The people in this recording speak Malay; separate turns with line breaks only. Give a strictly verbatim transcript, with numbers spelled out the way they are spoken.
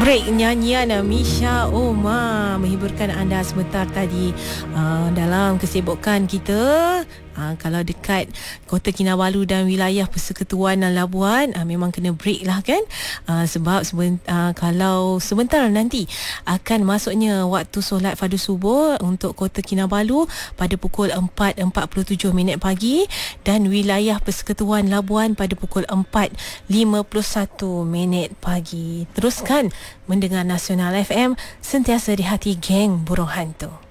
break nyanyian Misha Oma menghiburkan anda sebentar tadi uh, dalam kesibukan kita. Uh, kalau dekat Kota Kinabalu dan wilayah Persekutuan Labuan, uh, memang kena break lah kan, uh, sebab seben, uh, kalau sebentar nanti akan masuknya waktu solat fardu subuh untuk Kota Kinabalu pada pukul empat empat puluh tujuh minit pagi dan wilayah Persekutuan Labuan pada pukul empat lima puluh satu minit pagi. Teruskan mendengar Nasional F M, sentiasa di hati geng burung hantu.